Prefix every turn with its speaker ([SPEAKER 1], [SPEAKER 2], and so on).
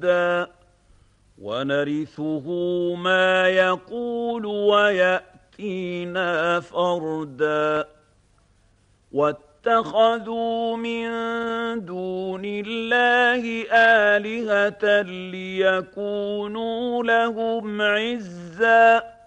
[SPEAKER 1] فردا ونرثه ما يقول ويأتينا فردا واتخذوا من دون الله آلهة ليكونوا لهم عزا